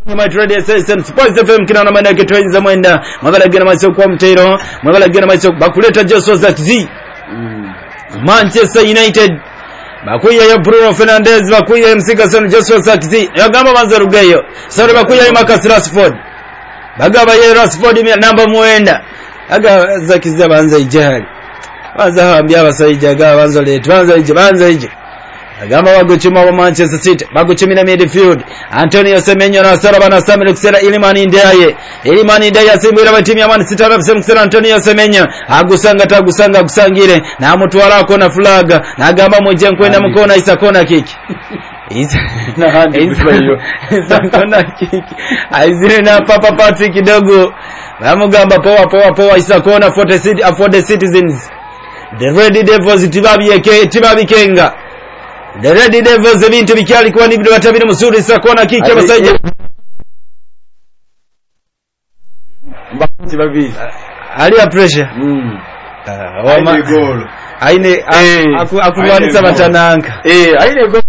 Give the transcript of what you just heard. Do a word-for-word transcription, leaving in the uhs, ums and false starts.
My trade says and sports F M kina na manake toyiza mwenda mabala gena macho kwa mtero mabala gena macho bakuleta Joshua Zirkzee Manchester United bakuya ya Bruno Fernandes bakuya ya Msikason Joshua Zirkzee yagamba banza rugeyo sore bakuya ya Marcus Rashford bagaba ya Rashford namba mwenda aga Zirkzee banza ijali banza hambia abasayija ga banza letu banza ije banza ije agamba baguchima wa Manchester City baguchimina midfield Antonio Semenyo na Sara bana Samuel Kusera Ilimani Ndiaye Ilimani Ndiaye asimbira batimu ya Man City na Kusera Antonio Semenyo agusanga tagusanga kusangire na mutwala ko na flag na agamba muje nkwenda mukona isa kona kiki isa na handi kubayo isa kona kiki aizire na Papa Patrick kidogo bamugamba power power power isa kona for the city for the citizens the Red Devils tibabi yake tibabi kenga The Red Devils ebintu bikyali kwa nibdo batabire musuri sakona kike basaje mbati babiri ali ya pressure mm uh, aine goal aine akulwanisa batananka eh aine goal